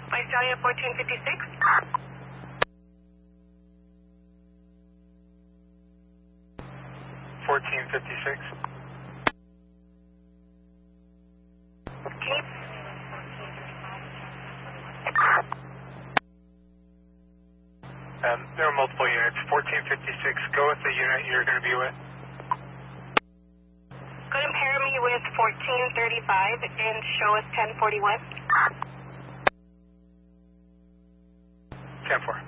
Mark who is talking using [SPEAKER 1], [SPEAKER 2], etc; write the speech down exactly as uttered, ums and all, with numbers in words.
[SPEAKER 1] Visalia fourteen fifty-six.
[SPEAKER 2] fourteen fifty-six.
[SPEAKER 1] Okay.
[SPEAKER 2] Um, there are multiple units. fourteen fifty-six, go with the unit you're going to be with.
[SPEAKER 1] Go and pair me with fourteen thirty-five and show us ten forty-one.
[SPEAKER 2] ten four.